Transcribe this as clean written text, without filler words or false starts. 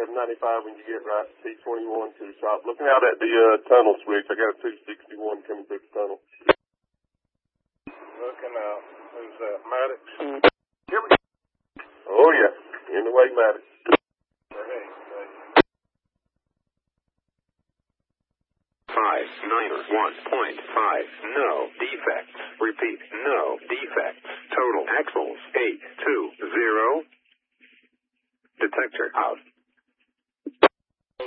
795 when you get right to T21 to the shop. Looking out at the tunnel switch. I got a 261 coming through the tunnel. Looking out. Who's that? Maddox? Here we go. Oh, yeah. In the way, Maddox. Hey. 591.5. No defects. Repeat, no defects. Total axles 820. Detector out.